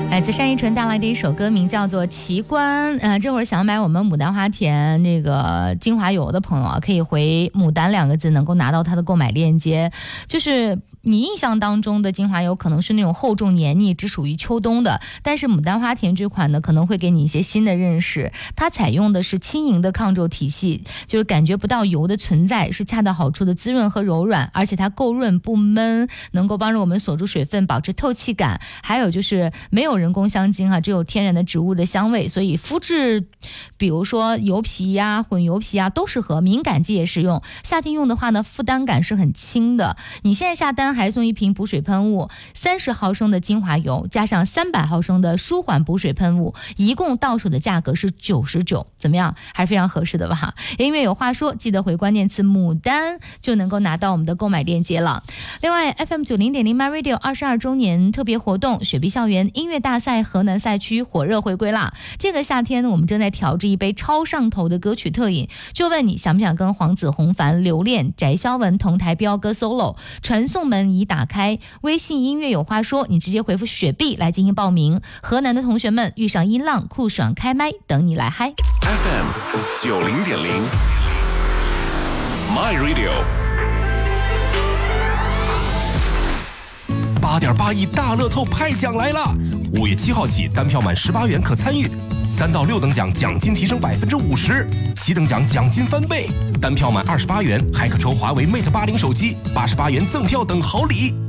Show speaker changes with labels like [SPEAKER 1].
[SPEAKER 1] 来自单依纯带来的一首歌名叫做《奇观》。这会儿想买我们牡丹花田这个精华油的朋友啊，可以回牡丹2个字，能够拿到它的购买链接。就是你印象当中的精华油可能是那种厚重黏腻，只属于秋冬的，但是牡丹花田这款呢，可能会给你一些新的认识。它采用的是轻盈的抗皱体系，就是感觉不到油的存在，是恰到好处的滋润和柔软，而且它够润不闷，能够帮助我们锁住水分，保持透气感。还有就是没有人工香精只有天然的植物的香味，所以肤质比如说油皮呀、混油皮啊都适合，敏感肌也适用。夏天用的话呢，负担感是很轻的。你现在下单还送一瓶补水喷雾，30毫升的精华油加上300毫升的舒缓补水喷雾，一共到手的价格是99，怎么样？还是非常合适的吧？音乐有话说，记得回关键词牡丹就能够拿到我们的购买链接了。另外 FM90.0 My Radio 22周年特别活动，雪碧校园音乐大赛河南赛区火热回归啦！这个夏天呢，我们正在调制一杯超上头的歌曲特饮，就问你想不想跟黄子弘凡、刘恋、翟潇闻同台飙歌 solo？ 传送门已打开，微信音乐有话说，你直接回复雪碧来进行报名。河南的同学们遇上音浪，酷爽开麦，等你来嗨。
[SPEAKER 2] FM90.0 My Radio
[SPEAKER 3] 8.8亿大乐透派奖来了！5月7号起，单票满18元可参与，3到6等奖奖金提升50%，7等奖奖金翻倍，单票满28元还可抽华为 Mate 80手机，88元赠票等好礼。